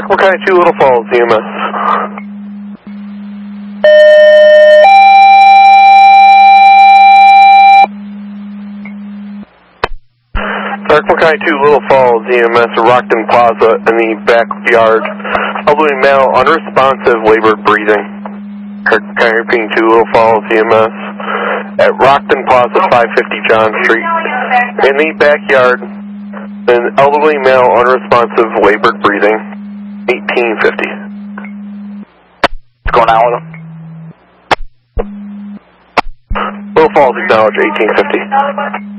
County 2, Little Falls, EMS. County 2, Little Falls, EMS, Rockton Plaza in the backyard. Elderly male, unresponsive, labored breathing. County repeating 2, Little Falls, EMS. At Rockton Plaza, 550 John Street. In the backyard, an elderly male, unresponsive, labored breathing. 1850. What's going on with him? Little Falls, acknowledge, 1850.